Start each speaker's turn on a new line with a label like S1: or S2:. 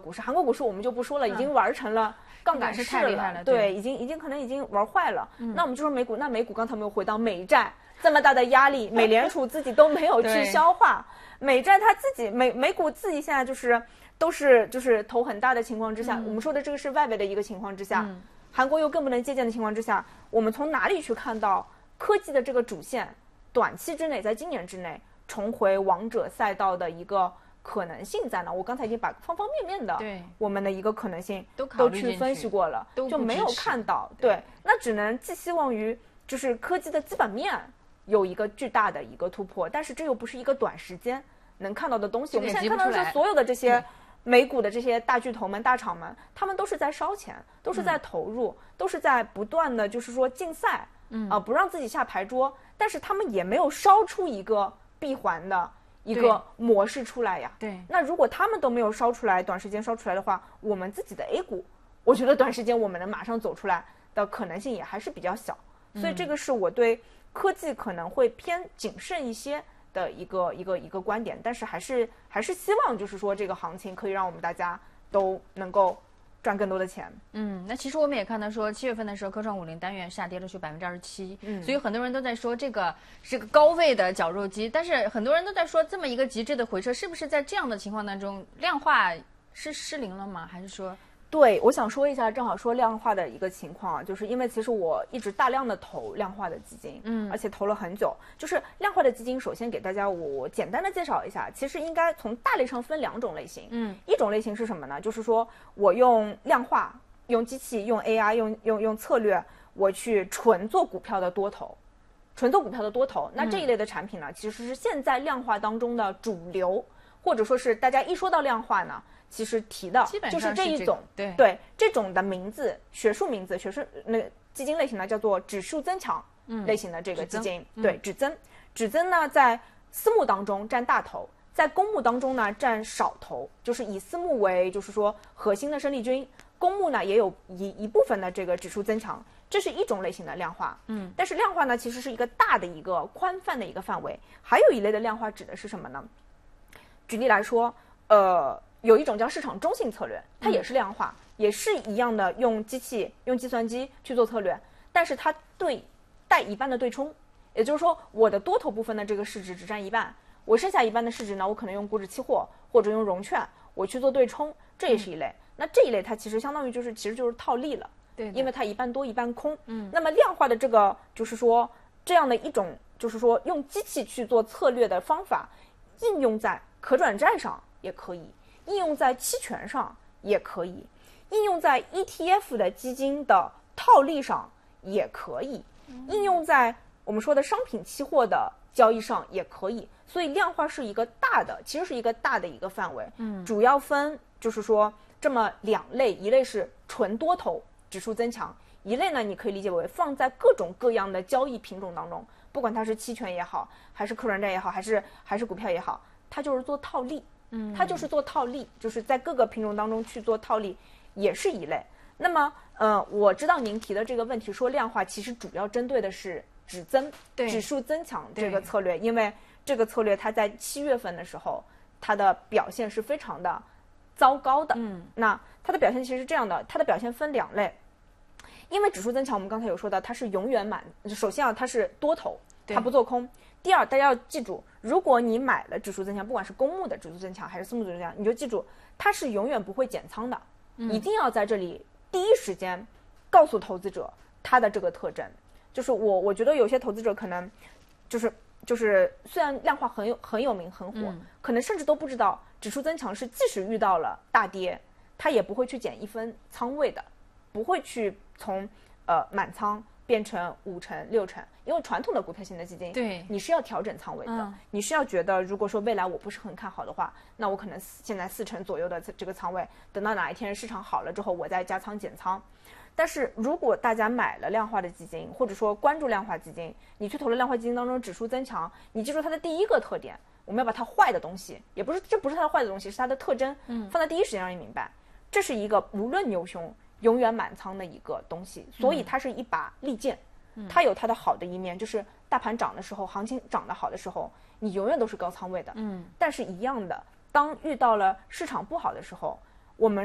S1: 股市，韩国股市我们就不说了，已经玩成了杠杆式
S2: 太厉害了，
S1: 对，已经可能已经玩坏了。那我们就说美股，那美股刚才没有回到美债这么大的压力，美联储自己都没有去消化，美债它自己美股自己现在都是头很大的情况之下，我们说的这个是外围的一个情况之下，韩国又更不能借鉴的情况之下，我们从哪里去看到科技的这个主线短期之内，在今年之内重回王者赛道的一个可能性在哪？我刚才已经把方方面面的我们的一个可能性都去分析过了，就没有看到。对，那只能寄希望于就是科技的基本面有一个巨大的一个突破，但是这又不是一个短时间能看到的东西。我们现在看到的是所有的这些美股的这些大巨头们、大厂们，他们都是在烧钱，都是在投入，都是在不断的就是说竞赛，不让自己下牌桌，但是他们也没有烧出一个闭环的一个模式出来呀。
S2: 对，
S1: 那如果他们都没有烧出来，短时间烧出来的话，我们自己的 A 股，我觉得短时间我们能马上走出来的可能性也还是比较小。所以这个是我对科技可能会偏谨慎一些的一个观点，但是还是希望就是说这个行情可以让我们大家都能够赚更多的钱。
S2: 那其实我们也看到说7月份的时候，科创50单元下跌了是27%，所以很多人都在说这个是个高位的绞肉机，但是很多人都在说这么一个极致的回撤，是不是在这样的情况当中，量化是失灵了吗？还是说？
S1: 对，我想说一下，正好说量化的一个情况啊，就是因为其实我一直大量的投量化的基金，而且投了很久。就是量化的基金，首先给大家我简单的介绍一下，其实应该从大类上分2种类型。一种类型是什么呢？就是说我用量化、用机器、用 AI、用策略，我去纯做股票的多头。那这一类的产品呢，其实是现在量化当中的主流，或者说是大家一说到量化呢，其实提的就是这一种，对这种的名字，学术那个基金类型呢，叫做指数增强类型的这个基金，对，指增呢在私募当中占大头，在公募当中呢占少头，就是以私募为就是说核心的生力军，公募呢也有一部分的这个指数增强，这是一种类型的量化。但是量化呢其实是一个大的一个宽泛的一个范围，还有一类的量化指的是什么呢？举例来说，有一种叫市场中性策略，它也是量化，也是一样的用机器、用计算机去做策略，但是它带一半的对冲，也就是说我的多头部分的这个市值只占一半，我剩下一半的市值呢，我可能用股指期货或者用融券我去做对冲，这也是一类。那这一类它其实相当于其实就是套利了，
S2: 对，
S1: 因为它一半多一半空。那么量化的这个就是说这样的一种就是说用机器去做策略的方法，应用在可转债上也可以，应用在期权上也可以，应用在 ETF 的基金的套利上也可以，应用在我们说的商品期货的交易上也可以。所以量化是一个大的，其实是一个大的一个范围，主要分就是说这么2类，一类是纯多头指数增强，一类呢你可以理解为放在各种各样的交易品种当中，不管它是期权也好，还是可转债也好，还是股票也好，它就是做套利。它就是做套利，就是在各个品种当中去做套利，也是一类。那么我知道您提的这个问题，说量化其实主要针对的是指数增强这个策略，因为这个策略它在7月份的时候，它的表现是非常的糟糕的。那它的表现其实是这样的，它的表现分2类，因为指数增强我们刚才有说到，它是永远首先它是多头，它不做空。第二，大家要记住，如果你买了指数增强，不管是公募的指数增强还是私募指数增强，你就记住它是永远不会减仓的，一定要在这里第一时间告诉投资者它的这个特征。就是我觉得有些投资者可能就是虽然量化很有名很火，可能甚至都不知道指数增强是即使遇到了大跌，它也不会去减1分仓位的，不会去从满仓变成5成6成，因为传统的股票型的基金，
S2: 对，
S1: 你是要调整仓位的，你是要觉得如果说未来我不是很看好的话，那我可能现在4成左右的这个仓位，等到哪一天市场好了之后，我再加仓减仓。但是如果大家买了量化的基金，或者说关注量化基金，你去投了量化基金当中指数增强，你记住它的第一个特点，我们要把它坏的东西，这不是它的坏的东西，是它的特征，放在第一时间让你明白，这是一个无论牛熊永远满仓的一个东西，所以它是一把利剑，它有它的好的一面，就是大盘涨的时候，行情涨得好的时候，你永远都是高仓位的，但是一样的，当遇到了市场不好的时候，我们